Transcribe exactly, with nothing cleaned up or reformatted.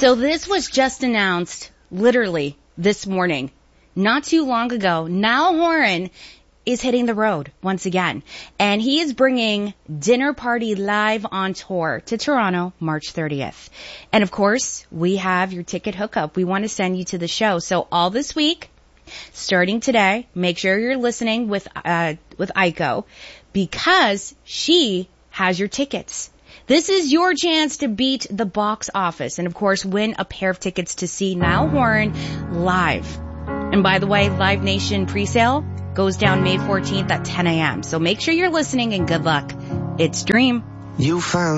So this was just announced literally this morning, not too long ago. Niall Horan is hitting the road once again, and he is bringing Dinner Party live on tour to Toronto March thirtieth. And of course, we have your ticket hookup. We want to send you to the show. So all this week, starting today, make sure you're listening with uh with Aiko, because she has your tickets. This is your chance to beat the box office and, of course, win a pair of tickets to see Niall Horan live. And by the way, Live Nation presale goes down May fourteenth at ten a.m. So make sure you're listening, and good luck. It's Dream. You found